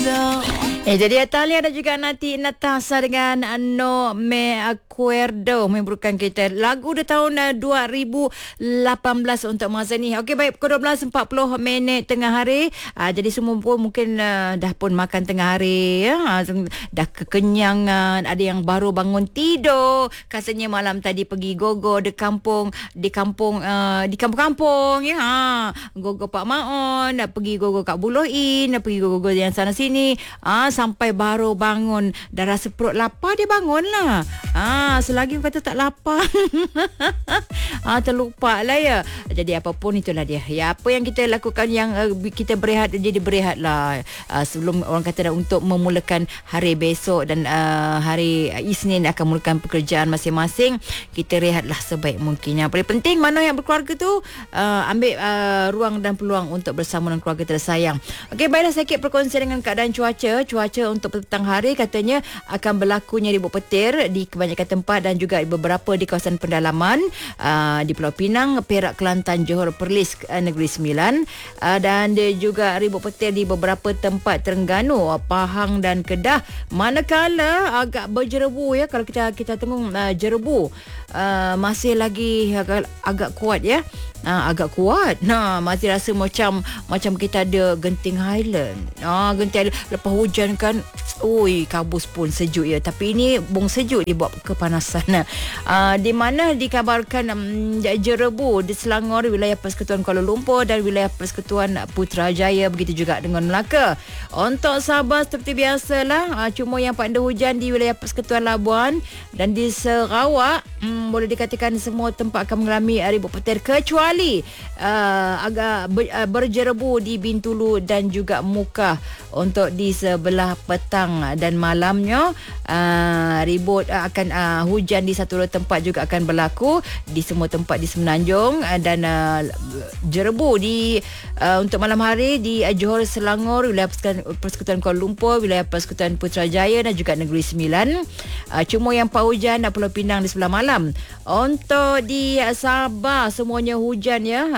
Jadi Atalia dan juga Nati Natasha dengan No Me Acuerdo merupakan kita lagu di tahun 2018 untuk masa ni. Okey, baik, pukul 12.40 tengah hari. Jadi semua pun mungkin dah pun makan tengah hari ya. Dah kekenyangan, ada yang baru bangun tidur. Katanya malam tadi pergi gogo di kampung-kampung ya. Gogo Pak Maon, dah pergi gogo kat Bulohin, dah pergi gogo yang sana sini. Sampai baru bangun, dah rasa perut lapar, dia bangun lah. Selagi kata tak lapar terlupa lah ya. Jadi apapun itulah dia ya, apa yang kita lakukan yang kita berehat, jadi berehat lah sebelum orang kata dah untuk memulakan hari besok dan hari Isnin akan mulakan pekerjaan masing-masing. Kita rehatlah sebaik mungkin. Yang paling penting, mana yang berkeluarga tu ambil ruang dan peluang untuk bersama dengan keluarga tersayang. Okey, baiklah, sedikit perkongsian dengan keadaan cuaca untuk petang hari katanya akan berlakunya ribut petir di kebanyakan tempat dan juga beberapa di kawasan pendalaman di Pulau Pinang, Perak, Kelantan, Johor, Perlis, Negeri Sembilan, dan dia juga ribut petir di beberapa tempat Terengganu, Pahang dan Kedah. Manakala agak berjerebu ya, kalau kita tengok jerebu masih lagi agak kuat ya. Agak kuat. Masih rasa macam kita ada Genting Highland. Genting Highland lepas hujan kan, kabus pun sejuk ya. Tapi ini bung sejuk dibuat kepanasan. Di mana dikabarkan jerebu di Selangor, wilayah Persekutuan Kuala Lumpur dan wilayah Persekutuan Putrajaya, begitu juga dengan Melaka. Untuk Sabah seperti biasalah, cuma yang pandai hujan di wilayah Persekutuan Labuan dan di Sarawak. Boleh dikatakan semua tempat akan mengalami ribut petir kecuali agak berjerebu di Bintulu dan juga Mukah. Untuk di sebelah petang dan malamnya ribut akan hujan di satu dua tempat juga akan berlaku di semua tempat di Semenanjung, dan jerebu di untuk malam hari di Johor, Selangor, wilayah Persekutuan Kuala Lumpur, wilayah Persekutuan Putrajaya dan juga Negeri Sembilan. Cuma yang hujan Pulau Pinang di sebelah malam. Untuk di Sabah semuanya hujan ya.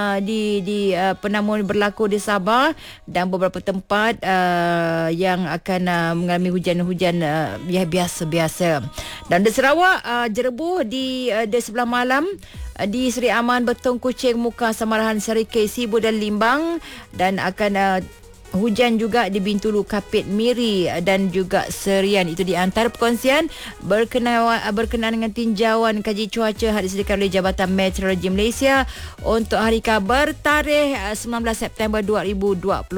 Di penamun berlaku di Sabah dan beberapa tempat yang akan mengalami hujan-hujan biasa-biasa. Dan di Sarawak jerebu di sebelah malam di Seri Aman, Betong, Kuching, Mukah, Samarahan, Serikei, Sibu dan Limbang, dan akan hujan juga di Bintulu, Kapit, Miri dan juga Serian. Itu di antara perkongsian berkenaan dengan tinjauan kaji cuaca yang disediakan oleh Jabatan Meteorologi Malaysia untuk hari kabar tarikh 19 September 2026.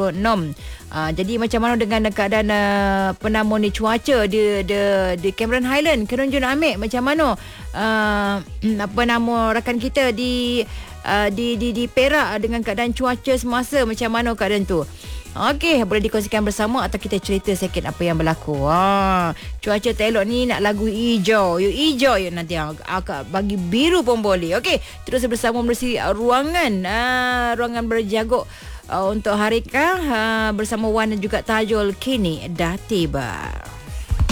Jadi macam mana dengan keadaan penamun ni cuaca di Cameron Highland, Kerunjun Amik, macam mana apa nama rakan kita di Perak dengan keadaan cuaca semasa, macam mana keadaan tu? Okey, boleh dikongsikan bersama atau kita cerita sikit apa yang berlaku. Cuaca tak elok ni nak lagu hijau. Hijau ya, nanti agak bagi biru pun boleh. Okey, terus bersama bersih ruangan berjaguk untuk hari bersama Wan dan juga Tajul kini dah tiba.